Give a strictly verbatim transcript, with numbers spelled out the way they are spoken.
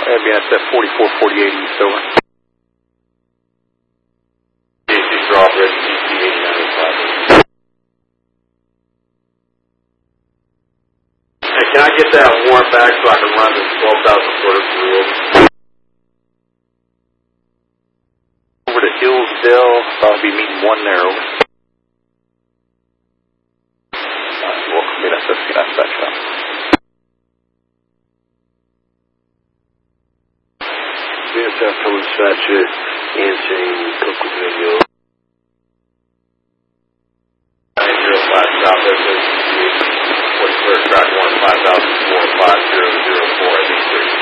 B S F forty-four forty-eight east, over. D C drop, red D C eighty-nine oh five. Hey, can I get that warrant back so I can run this twelve thousand quarter through? Over to Hillsdale, I'll be meeting one there, over. Uh, welcome, B S F, get out back up. B S F, come inside you, and saying, Cook with radio.